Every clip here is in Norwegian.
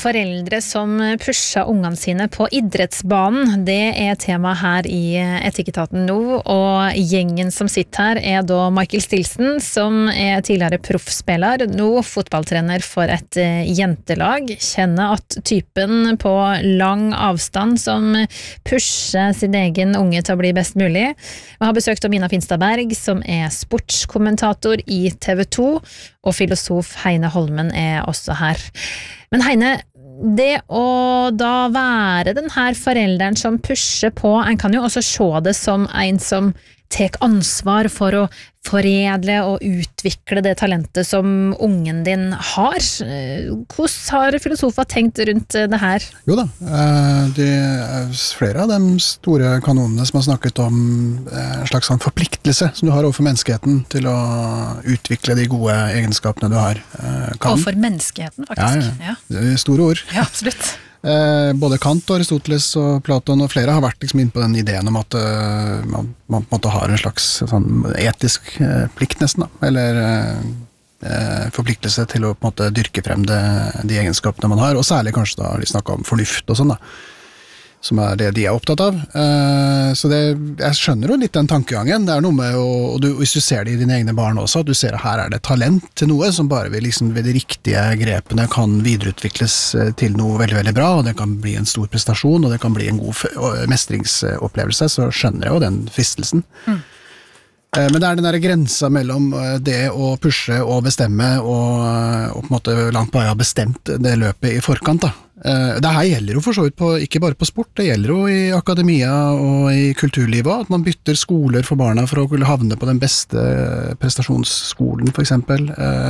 Foreldre som pusher ungene sine på idrettsbanen, det tema her i Etikketaten nå, og gjengen som sitter her da Michael Stilson, som tidligere proffspiller, nå fotballtrener for et jentelag, kjenner at typen på lang avstand som pusher sin egen unge til å bli best mulig. Vi har besøkt Mina Finstadberg, som sportskommentator i TV 2, og filosof Heine Holmen også her. Men Heine, det å da være den her forelderen som pusher på, en kan jo også se det som en som tek ansvar for å foredle og utvikle det talentet som ungen din har. Hvordan har filosofer tenkt rundt det her? Jo da, det flere av de store kanonene som har snakket om en slags sånn forpliktelse som du har overfor menneskeheten til å utvikle de gode egenskapene du har. Overfor menneskeheten, faktisk. Ja. Det er store ord. Ja, absolutt. Både Kant og Aristoteles og Platon og flere har vært liksom inne på den ideen om at man på en måte har en slags sånn etisk plikt nesten, da. Eller forpliktelse til å på en måte dyrke frem de egenskapene man har, og særlig kanskje da de snakker om fornuft og sånn da, som det de opptatt av. Så jeg skjønner jo litt den tankegangen. Det noe med, og hvis du ser det i dine egne barn også, at du ser at her det talent til noe som bare ved de riktige grepene kan videreutvikles til noe veldig, veldig bra, og det kan bli en stor prestasjon, og det kan bli en god mestringsopplevelse, så skjønner jeg jo den fristelsen. Men det den der grensa mellom det å pushe og bestemme og på en måte langt på vei ha bestemt det løpet i forkant da. Det her gjelder jo for så vidt ikke bare på sport, det gjelder jo i akademia og i kulturlivet, at man bytter skoler for barna for å kunne havne på den beste prestasjonsskolen for eksempel.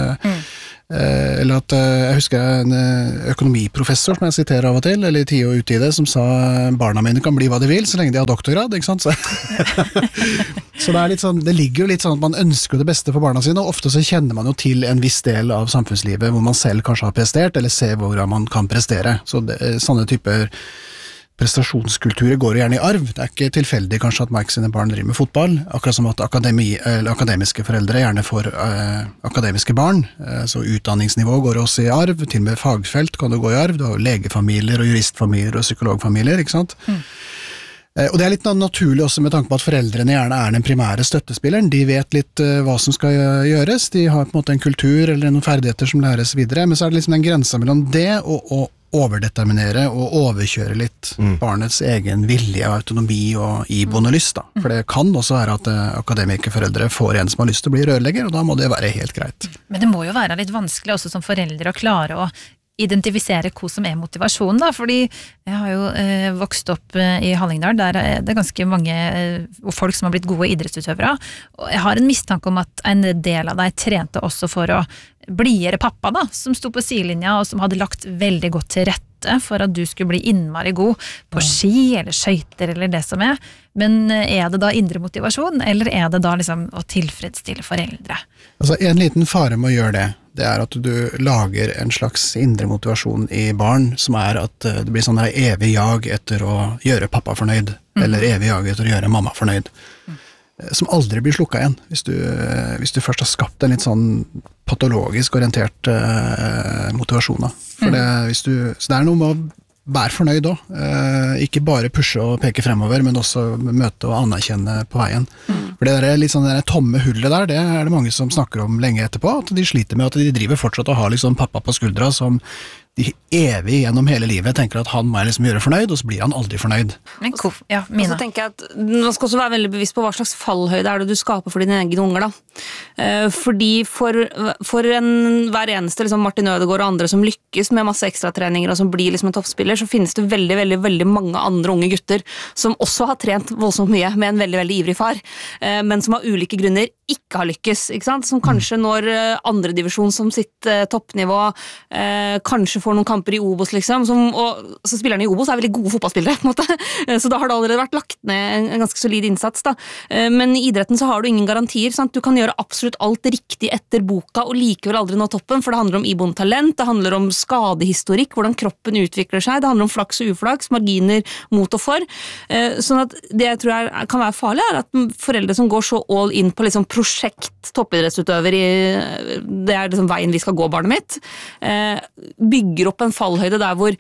Eller at jeg husker en økonomiprofessor som jeg siterer av og til, eller i tid og utide, som sa barna mine kan bli hva de vil så lenge de har doktorgrad, ikke sant? Så det litt sånn, det ligger jo litt sånn at man ønsker det beste for barna sine, og ofte så kjenner man jo til en viss del av samfunnslivet hvor man selv kanskje har prestert, eller ser hvordan man kan prestere. Så sånne typer prestasjonskulturer går jo gjerne i arv. Det ikke tilfeldig kanskje at Mike sine barn driver med fotball, akkurat som at akademiske foreldre gjerne får akademiske barn, så utdanningsnivå går også i arv, til og med fagfelt kan det gå i arv, du har jo legefamilier og juristfamilier og psykologfamilier, ikke sant? Og det litt naturlig også med tanke på at foreldrene gjerne den primære støttespilleren, de vet litt hva som skal gjøres, de har på en måte en kultur eller noen ferdigheter som læres videre, men så det liksom den grensa mellom det og overdeterminere og overkjøre litt barnets egen vilje og autonomi og iboende lyst da. For det kan også være at akademikerforeldre får en som har lyst til å bli rørlegger, og da må det være helt greit. Men det må jo være litt vanskelig også som foreldre å klare å identifisere hva som motivasjonen da, fordi jeg har jo vokst opp i Hallingdal, der det ganske mange folk som har blitt gode idrettsutøvere, og jeg har en mistanke om at en del av deg trente også for å bliere pappa da, som sto på sidelinja og som hadde lagt veldig godt til rette for at du skulle bli innmari god på ski eller skøyter eller det som men det da indre motivasjon, eller det da liksom å tilfredsstille foreldre? Altså en liten fare med å gjøre det at du lager en slags indre motivasjon i barn, som at det blir sånn evig jag etter å gjøre pappa fornøyd, eller evig jag etter å gjøre mamma fornøyd, som aldri blir slukket igjen, hvis du først har skapt en litt sånn patologisk orientert motivasjon. For så det noe med å være fornøyd også, ikke bare pushe og peke fremover, men også møte og anerkjenne på veien. For det litt sånn det tomme hullet der, det det mange som snakker om lenge etterpå, at de sliter med at de driver fortsatt og har liksom pappa på skuldra som de evig gjennom hele livet tenker at han må liksom gjøre fornøyd, og så blir han aldri fornøyd. Men ja, Mina. Og så tenker jeg at man skal også være veldig bevisst på hva slags fallhøyde det du skaper for dine egne unger da. Fordi for hver eneste liksom Martin Ødegaard og andre som lykkes med masse ekstratreninger og som blir liksom en toppspiller, så finnes det veldig, veldig, veldig mange andre unge gutter som også har trent voldsomt mye med en veldig, veldig ivrig far, men som av ulike grunner ikke har lykkes, ikke sant? Som kanskje når andre divisjon som sitt toppnivå, kanskje får noen kamper i Obos liksom, og så spillerne i Obos veldig gode fotballspillere på en måte, så da har det allerede vært lagt ned en ganske solid innsats da. Men i idretten så har du ingen garantier, sant? Du kan gjøre absolutt alt riktig etter boka og likevel aldri nå toppen, for det handler om iboende talent, det handler om skadehistorikk, hvordan kroppen utvikler seg, det handler om flaks og uflaks, marginer mot og for, sånn at det jeg tror kan være farlig at foreldre som går så all in på liksom prosjekt toppidrettsutøver det liksom veien vi skal gå, barnet mitt, bygger opp en fallhøyde der hvor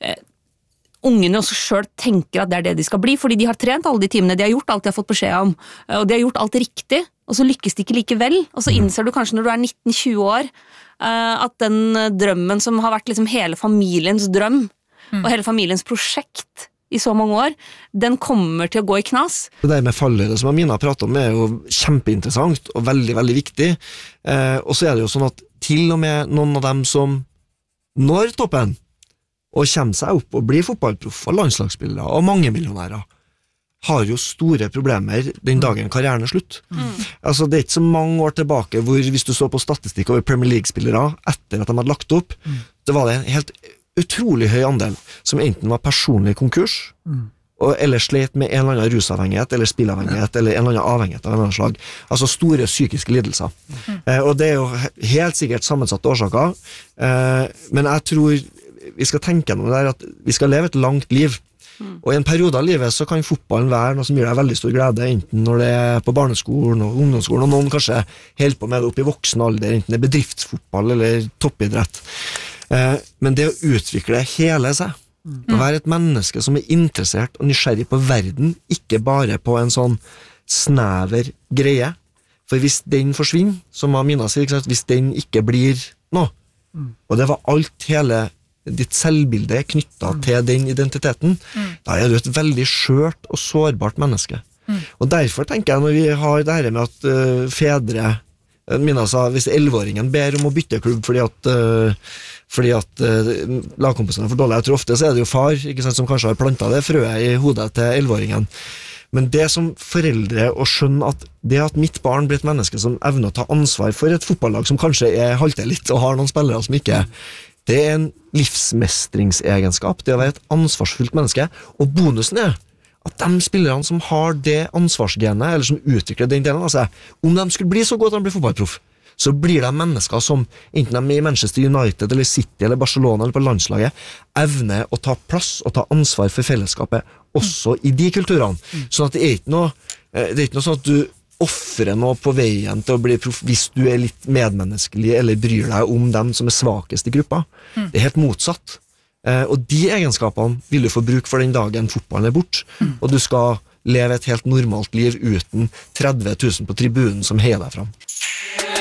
ungene også selv tenker at det det de skal bli, fordi de har trent alle de timene, de har gjort alt de har fått beskjed om, og de har gjort alt riktig, og så lykkes de ikke likevel, og så innser du kanskje når du 19-20 år, at den drømmen som har vært liksom hele familiens drøm, og hele familiens prosjekt i så mange år, den kommer til å gå i knas. Det der med fallhøyde som Amina pratet om er jo kjempeinteressant og veldig, veldig viktig. Og så det jo sånn at til og med noen av dem som når toppen og kommer seg opp og blir fotballproffer, landslagsspillere og mange millionærer, har jo store problemer den dagen karrieren slutt. Altså det ikke så mange år tilbake hvor hvis du så på statistikk over Premier League-spillere etter at de hadde lagt opp, det var det en helt utrolig høy andel som enten var personlig konkurs eller slet med en eller annen rusavhengighet eller spillavhengighet eller en eller annen avhengighet av en eller annen slag, altså store psykiske lidelser. Og det jo helt sikkert sammensatte årsaker, men jeg tror vi skal tenke noe der at vi skal leve et langt liv, og i en periode av livet så kan fotballen være noe som gir deg veldig stor glede, enten når det på barneskolen og ungdomsskolen, og noen kanskje helt på med det opp i voksen alder, enten det bedriftsfotball eller toppidrett. Men det å utvikle hele seg, å være et menneske som interessert og nysgjerrig på verden, ikke bare på en sånn snever greie, for hvis den forsvinner, som Amina sier, ikke sant? Hvis den ikke blir noe, og det var alt hele ditt selvbilde knyttet til den identiteten, da du et veldig skjørt og sårbart menneske. Og derfor tenker jeg når vi har det her med at fedre, Mina sa, hvis 11-åringen ber om å bytte klubb fordi at lagkompisene for dårlig, jeg tror ofte så det jo far, ikke sant, som kanskje har plantet det frøet i hodet til 11-åringen. Men det som foreldre å skjønne at det at mitt barn blir et menneske som evner å ta ansvar for et fotballag som kanskje halter litt og har noen spillere som ikke, det en livsmestringsegenskap, det å være et ansvarsfullt menneske, og bonusen at de spillerne som har det ansvarsgenet, eller som utvikler den delen av seg, om de skulle bli så godt at de blir fotballproff, så blir de mennesker som, enten de i Manchester United, eller City, eller Barcelona, eller på landslaget, evner å ta plass og ta ansvar for fellesskapet, også i de kulturene. Sånn at det ikke noe sånn at du offrer noe på veien til å bli proff, hvis du litt medmenneskelig, eller bryr deg om dem som svakest i gruppa. Det helt motsatt. Og de egenskapene vil du få bruk for den dagen fotballen bort, og du skal leve et helt normalt liv uten 30 000 på tribunen som heier deg fram.